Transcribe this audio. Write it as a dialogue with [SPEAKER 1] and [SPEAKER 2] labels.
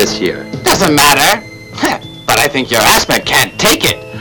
[SPEAKER 1] this year.
[SPEAKER 2] Doesn't matter. But I think your asthma can't take it.